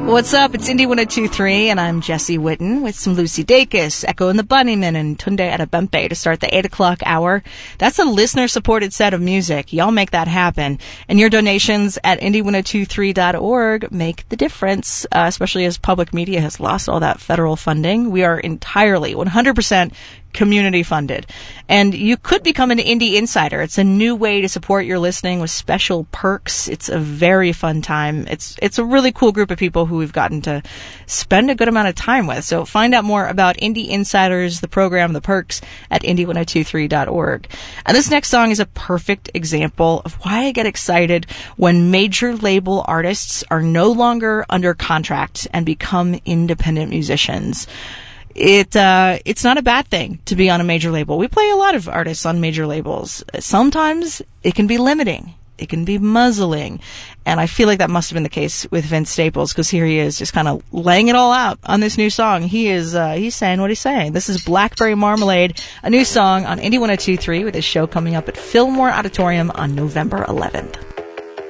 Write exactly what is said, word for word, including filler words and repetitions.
What's up? It's Indie one oh two point three, and I'm Jesse Witten with some Lucy Dacus, Echo and the Bunnymen, and Tunde Adebempe to start the eight o'clock hour. That's a listener-supported set of music. Y'all make that happen. And your donations at indie one oh two three dot org make the difference, uh, especially as public media has lost all that federal funding. We are entirely, one hundred percent community funded. And you could become an Indie Insider. It's a new way to support your listening with special perks. It's a very fun time. It's it's a really cool group of people who we've gotten to spend a good amount of time with. So find out more about Indie Insiders, the program, the perks at indie one oh two three dot org. And this next song is a perfect example of why I get excited when major label artists are no longer under contract and become independent musicians. It uh it's not a bad thing to be on a major label. We play a lot of artists on major labels. Sometimes it can be limiting. It can be muzzling. And I feel like that must have been the case with Vince Staples, because here he is just kind of laying it all out on this new song. He is uh he's saying what he's saying. This is Blackberry Marmalade, a new song on Indie one oh two point three with his show coming up at Fillmore Auditorium on November eleventh.